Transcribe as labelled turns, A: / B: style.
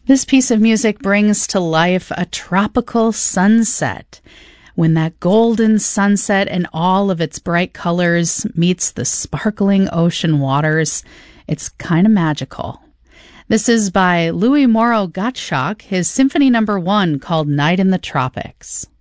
A: This piece of music brings to life a tropical sunset. When that golden sunset and all of its bright colors meets the sparkling ocean waters, it's kind of magical. This is by Louis Moreau Gottschalk, his Symphony No. 1 called Night in the Tropics.